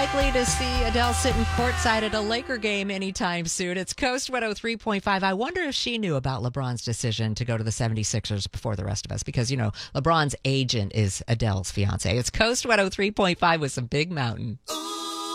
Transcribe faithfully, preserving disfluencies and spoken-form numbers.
unlikely to see Adele sitting courtside at a Laker game anytime soon. It's Coast one oh three point five. I wonder if she knew about LeBron's decision to go to the seventy-sixers before the rest of us, because, you know, LeBron's agent is Adele's fiance. It's Coast one oh three point five with some Big Mountain. Ooh.